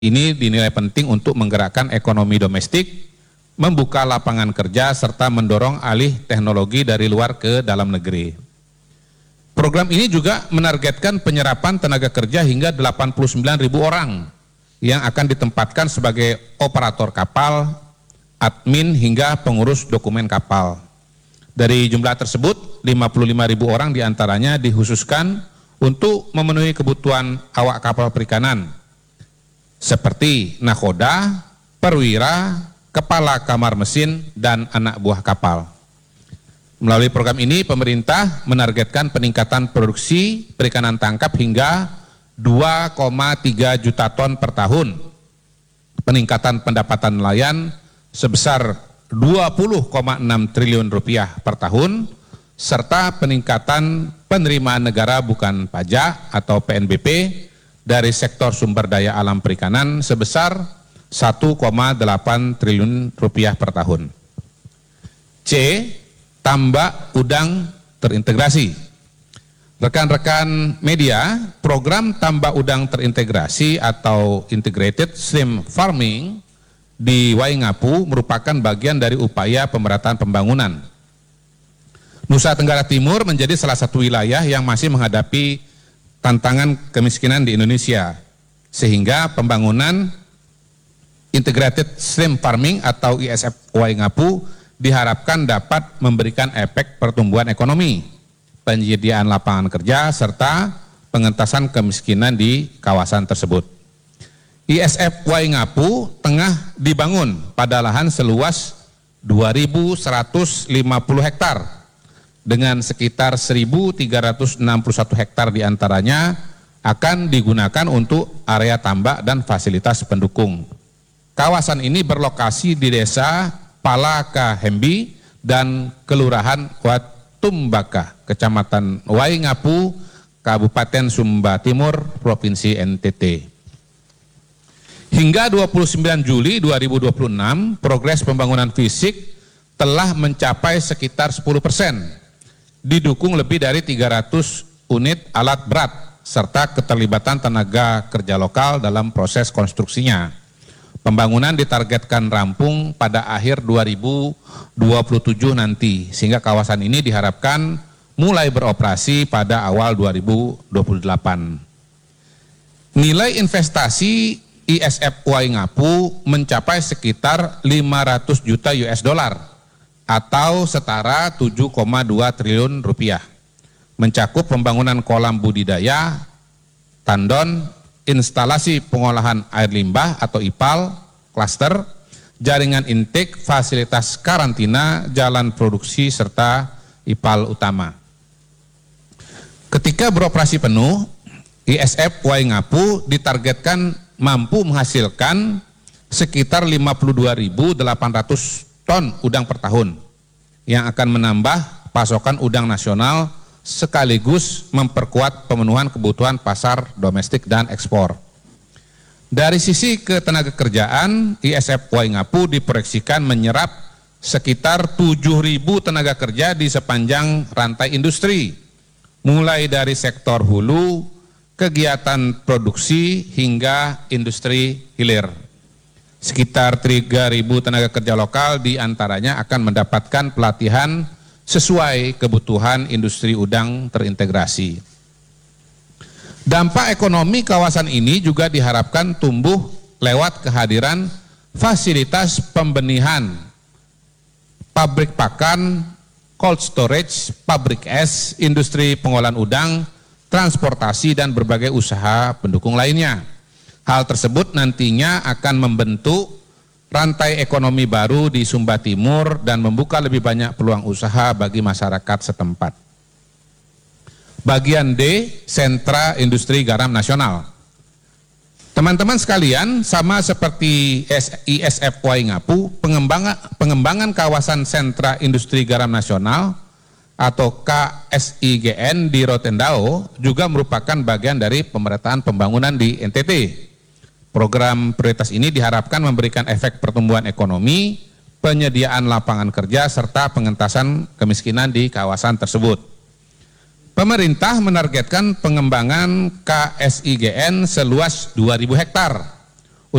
Ini dinilai penting untuk menggerakkan ekonomi domestik, membuka lapangan kerja, serta mendorong alih teknologi dari luar ke dalam negeri. Program ini juga menargetkan penyerapan tenaga kerja hingga 89.000 orang yang akan ditempatkan sebagai operator kapal, admin, hingga pengurus dokumen kapal. Dari jumlah tersebut, 55.000 orang diantaranya dikhususkan untuk memenuhi kebutuhan awak kapal perikanan, seperti nakoda, perwira, kepala kamar mesin, dan anak buah kapal. Melalui program ini, pemerintah menargetkan peningkatan produksi perikanan tangkap hingga 2,3 juta ton per tahun, peningkatan pendapatan nelayan sebesar 20,6 triliun rupiah per tahun, serta peningkatan penerimaan negara bukan pajak atau PNBP dari sektor sumber daya alam perikanan sebesar 1,8 triliun rupiah per tahun. C. Tambak udang terintegrasi. Rekan-rekan media, program tambak udang terintegrasi atau Integrated Shrimp Farming di Waingapu merupakan bagian dari upaya pemerataan pembangunan. Nusa Tenggara Timur menjadi salah satu wilayah yang masih menghadapi tantangan kemiskinan di Indonesia, sehingga pembangunan Integrated Shrimp Farming atau ISF Waingapu diharapkan dapat memberikan efek pertumbuhan ekonomi, penyediaan lapangan kerja, serta pengentasan kemiskinan di kawasan tersebut. ISF Waingapu tengah dibangun pada lahan seluas 2.150 hektar dengan sekitar 1.361 hektar diantaranya akan digunakan untuk area tambak dan fasilitas pendukung. Kawasan ini berlokasi di desa Palakahembi dan Kelurahan Watumbaka, Kecamatan Waingapu, Kabupaten Sumba Timur, Provinsi NTT. Hingga 29 Juli 2026, progres pembangunan fisik telah mencapai sekitar 10%, didukung lebih dari 300 unit alat berat, serta keterlibatan tenaga kerja lokal dalam proses konstruksinya. Pembangunan ditargetkan rampung pada akhir 2027 nanti, sehingga kawasan ini diharapkan mulai beroperasi pada awal 2028. Nilai investasi ISF Waingapu mencapai sekitar 500 juta US dollar atau setara 7,2 triliun rupiah. Mencakup pembangunan kolam budidaya, tandon, instalasi pengolahan air limbah atau IPAL, klaster, jaringan intake, fasilitas karantina, jalan produksi, serta IPAL utama. Ketika beroperasi penuh, ISF Waingapu ditargetkan mampu menghasilkan sekitar 52.800 ton udang per tahun yang akan menambah pasokan udang nasional sekaligus memperkuat pemenuhan kebutuhan pasar domestik dan ekspor. Dari sisi ketenaga kerjaan, ISF Waingapu diproyeksikan menyerap sekitar 7.000 tenaga kerja di sepanjang rantai industri, mulai dari sektor hulu, kegiatan produksi, hingga industri hilir. Sekitar 3.000 tenaga kerja lokal diantaranya akan mendapatkan pelatihan sesuai kebutuhan industri udang terintegrasi. Dampak ekonomi kawasan ini juga diharapkan tumbuh lewat kehadiran fasilitas pembenihan, pabrik pakan, cold storage, pabrik es, industri pengolahan udang, transportasi, dan berbagai usaha pendukung lainnya. Hal tersebut nantinya akan membentuk rantai ekonomi baru di Sumba Timur dan membuka lebih banyak peluang usaha bagi masyarakat setempat. Bagian D, sentra industri garam nasional. Teman-teman sekalian, sama seperti ISF Waingapu, pengembangan kawasan sentra industri garam nasional atau KSIGN di Rotendao juga merupakan bagian dari pemerataan pembangunan di NTT. Program prioritas ini diharapkan memberikan efek pertumbuhan ekonomi, penyediaan lapangan kerja, serta pengentasan kemiskinan di kawasan tersebut. Pemerintah menargetkan pengembangan KSIGN seluas 2.000 hektar